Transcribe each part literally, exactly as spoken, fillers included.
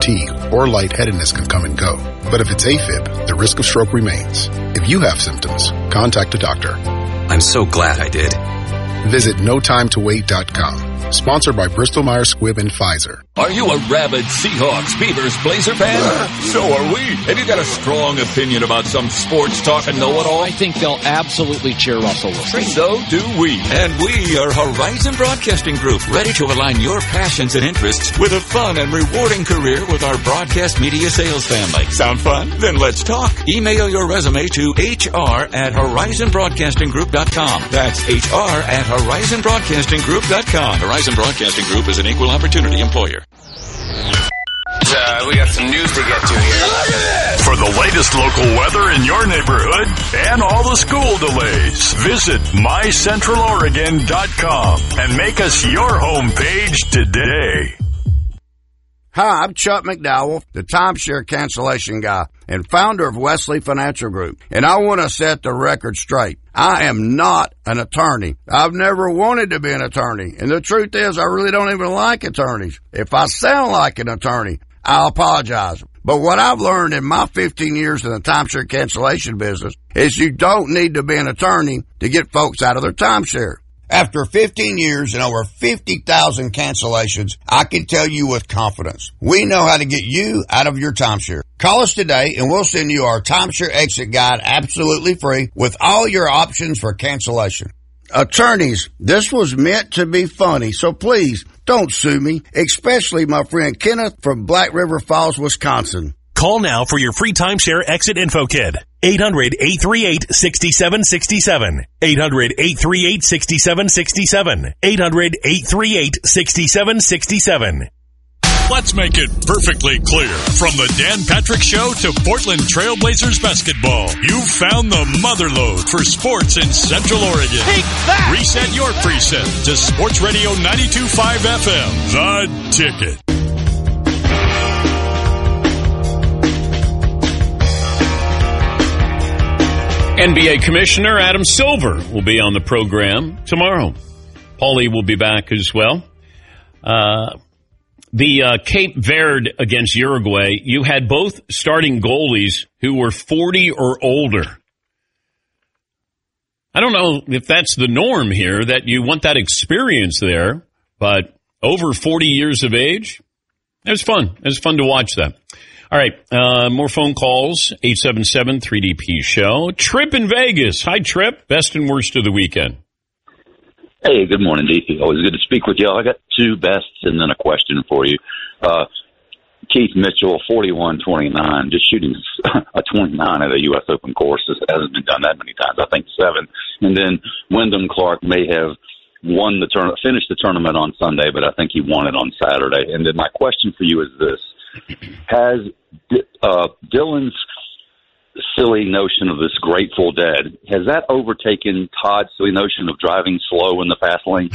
fatigue, or lightheadedness can come and go. But if it's AFib, the risk of stroke remains. If you have symptoms, contact a doctor. I'm so glad I did. Visit no time to wait dot com. Sponsored by Bristol Myers Squibb and Pfizer. Are you a rabid Seahawks, Beavers, Blazer fan? So are we. Have you got a strong opinion about some sports talk and know-it-all? I think they'll absolutely cheer Russell Wilson. So do we. And we are Horizon Broadcasting Group, ready to align your passions and interests with a fun and rewarding career with our broadcast media sales family. Sound fun? Then let's talk. Email your resume to H R at horizon broadcasting group dot com. That's H R at horizon broadcasting group dot com. Horizon Broadcasting Group is an equal opportunity employer. Uh, we got some news to get to here. For the latest local weather in your neighborhood and all the school delays, visit my central oregon dot com and make us your homepage today. Hi, I'm Chuck McDowell, the timeshare cancellation guy and founder of Wesley Financial Group, and I want to set the record straight. I am not an attorney. I've never wanted to be an attorney, and the truth is I really don't even like attorneys. If I sound like an attorney, I apologize. But what I've learned in my fifteen years in the timeshare cancellation business is you don't need to be an attorney to get folks out of their timeshare. After fifteen years and over fifty thousand cancellations, I can tell you with confidence, we know how to get you out of your timeshare. Call us today and we'll send you our timeshare exit guide absolutely free with all your options for cancellation. Attorneys, this was meant to be funny, so please don't sue me, especially my friend Kenneth from Black River Falls, Wisconsin. Call now for your free timeshare exit info kit. eight hundred, eight three eight, six seven six seven. eight hundred, eight three eight, six seven six seven. eight hundred, eight three eight, six seven six seven. Let's make it perfectly clear. From the Dan Patrick Show to Portland Trailblazers basketball, you've found the motherlode for sports in Central Oregon. Take that! Reset your preset to Sports Radio ninety-two point five F M, The Ticket. N B A Commissioner Adam Silver will be on the program tomorrow. Paulie will be back as well. Uh, the uh, Cape Verde against Uruguay, you had both starting goalies who were forty or older. I don't know if that's the norm here, that you want that experience there, but over forty years of age, it was fun. It was fun to watch that. All right, uh, more phone calls, eight seven seven, three D P show. Trip in Vegas. Hi, Trip. Best and worst of the weekend. Hey, good morning, D P. Always good to speak with y'all. I got two bests and then a question for you. Uh, Keith Mitchell, forty-one twenty-nine, just shooting a twenty-nine at a U S Open course. This hasn't been done that many times. I think seven. And then Wyndham Clark may have won the turn, finished the tournament on Sunday, but I think he won it on Saturday. And then my question for you is this. Has uh, Dylan's silly notion of this Grateful Dead, has that overtaken Todd's silly notion of driving slow in the fast lane?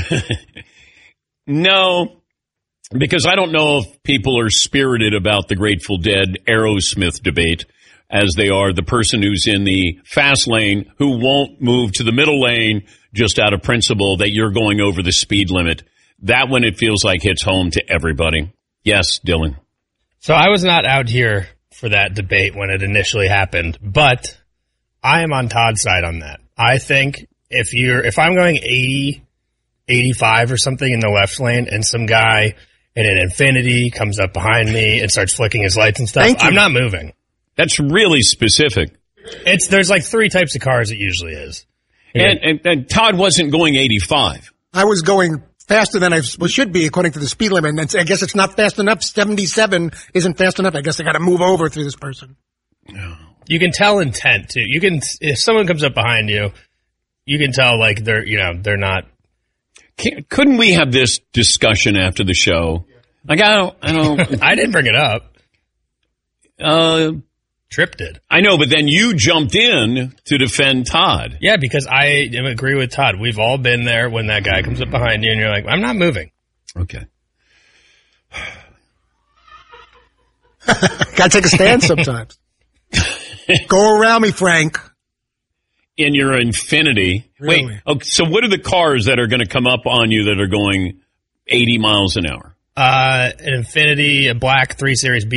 No, because I don't know if people are spirited about the Grateful Dead Aerosmith debate as they are the person who's in the fast lane who won't move to the middle lane just out of principle that you're going over the speed limit. That one, it feels like, hits home to everybody. Yes, Dylan. So I was not out here for that debate when it initially happened, but I am on Todd's side on that. I think if you're, if I'm going eighty, eighty-five or something in the left lane and some guy in an Infinity comes up behind me and starts flicking his lights and stuff, I'm not moving. That's really specific. It's, there's like three types of cars it usually is. And, and, and Todd wasn't going eighty-five. I was going faster than I should be according to the speed limit. And I guess it's not fast enough. seventy-seven isn't fast enough. I guess I got to move over through this person. You can tell intent too. You can, if someone comes up behind you, you can tell like they're, you know, they're not. Can't, couldn't we have this discussion after the show? Like, I don't, I don't. I didn't bring it up. Uh, Tripp did. I know, but then you jumped in to defend Todd. Yeah, because I agree with Todd. We've all been there when that guy comes up behind you and you're like, I'm not moving. Okay. Got to take a stand sometimes. Go around me, Frank. In your Infinity. Really? Wait, okay, so what are the cars that are going to come up on you that are going eighty miles an hour? Uh, an Infinity, a black three Series B